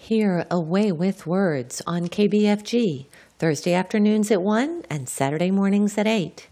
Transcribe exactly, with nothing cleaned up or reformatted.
Hear A Way with Words on K B F G, Thursday afternoons at one and Saturday mornings at eight.